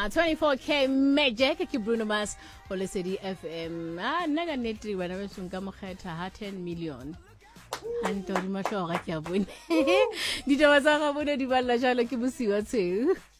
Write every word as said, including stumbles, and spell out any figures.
Ah, twenty-four K Magic ke Bruno Mars ho Lesedi F M. Ah, nna ka nnete bana ba sunka mokgetha ha ten million. Hanto di mahlo ga ke a bone. Ditaba tsa ga bone di balla jalo ke bosiwa tsheu.